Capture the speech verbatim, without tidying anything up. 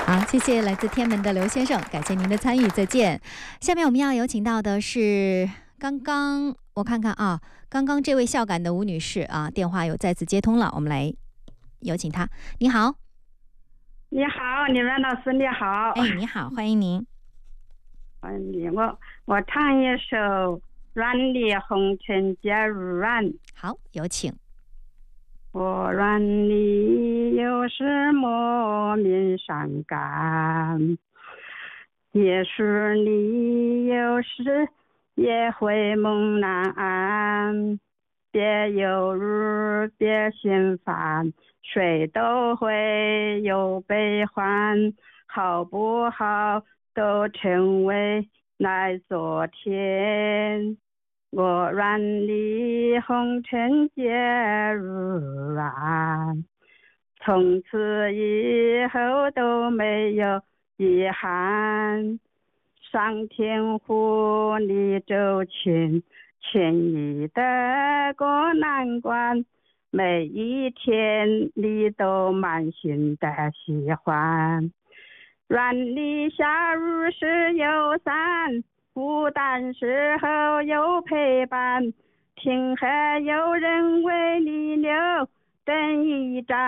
好，谢谢来自天门的刘先生，感谢您的参与，再见。下面我们要有请到的是刚刚我看看啊，刚刚这位孝感的吴女士啊，电话有再次接通了，我们来有请她。你好。 你好，李曼老师，你好。 哎，你好，欢迎您。 欢迎你，我我唱一首《万里红尘皆如愿》。 好，有请。 我愿你有时莫名伤感，也许你有时也会梦难安。别忧虑，别心烦，谁都会有悲欢，好不好都成为那昨天。我愿你红尘皆如愿，从此以后都没有遗憾。上天护你周全，轻易的过难关，每一天你都满心的喜欢。愿你夏日时有伞，孤单时候有陪伴，天黑有人为你留灯一盏。